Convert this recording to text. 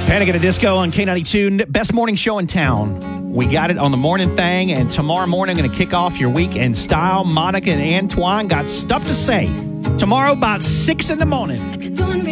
Panic at the Disco on K92, best morning show in town. We got it on the morning thing, and tomorrow morning I'm going to kick off your week in style. Monica and Antoine got stuff to say tomorrow about 6 in the morning.